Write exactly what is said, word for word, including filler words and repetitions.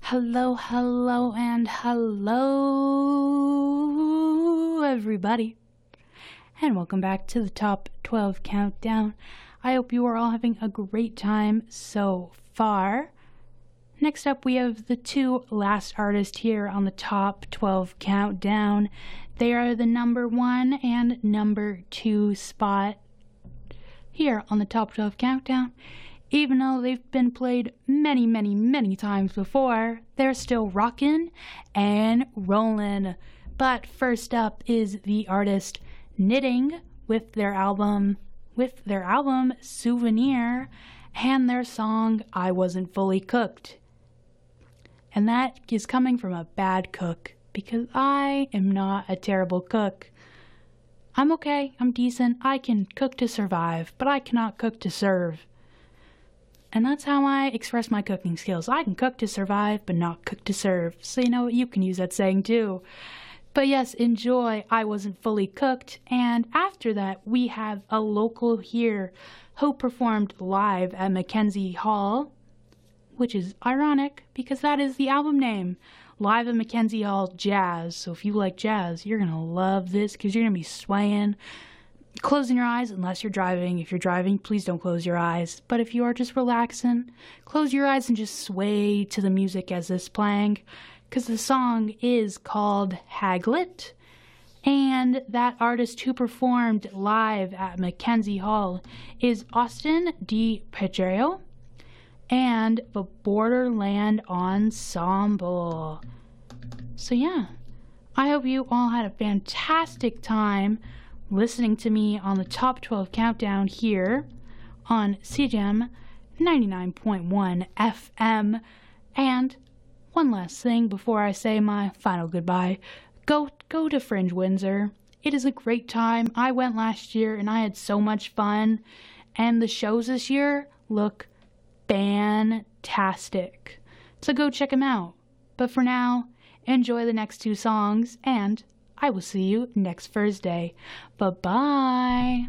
Hello, hello, and hello, everybody, and welcome back to the Top twelve Countdown. I hope you are all having a great time so far. Next up, we have the two last artists here on the Top twelve Countdown. They are the number one and number two spot here on the Top twelve Countdown. Even though they've been played many, many, many times before, they're still rockin' and rollin'. But first up is the artist Knitting with their album, with their album Souvenir, and their song I Wasn't Fully Cooked. And that is coming from a bad cook, because I am not a terrible cook. I'm okay, I'm decent, I can cook to survive, but I cannot cook to serve. And that's how I express my cooking skills. I can cook to survive, but not cook to serve. So you know what, you can use that saying too. But yes, enjoy I Wasn't Fully Cooked. And after that, we have a local here who performed live at Mackenzie Hall, which is ironic because that is the album name. Live at Mackenzie Hall Jazz. So if you like jazz, you're going to love this because you're going to be swaying, closing your eyes unless you're driving. If you're driving, please don't close your eyes. But if you are just relaxing, close your eyes and just sway to the music as it's playing, because the song is called Haglet. And that artist who performed live at Mackenzie Hall is Austin D. Pedro and the Borderland Ensemble. So yeah, I hope you all had a fantastic time listening to me on the Top twelve Countdown here on C J M ninety-nine point one F M. And one last thing before I say my final goodbye, go go to Fringe Windsor. It is a great time. I went last year and I had so much fun, and the shows this year look fantastic. So go check them out. But for now, enjoy the next two songs, and I will see you next Thursday. Bye-bye.